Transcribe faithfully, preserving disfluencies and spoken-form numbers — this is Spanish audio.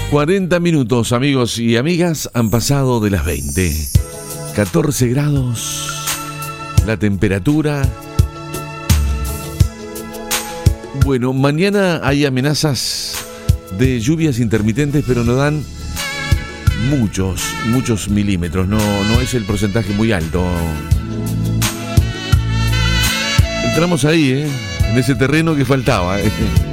cuarenta minutos, amigos y amigas, han pasado de las veinte. catorce grados, la temperatura. Bueno, mañana hay amenazas de lluvias intermitentes, pero no dan muchos, muchos milímetros. No, no es el porcentaje muy alto. Entramos ahí, ¿eh? En ese terreno que faltaba, ¿eh?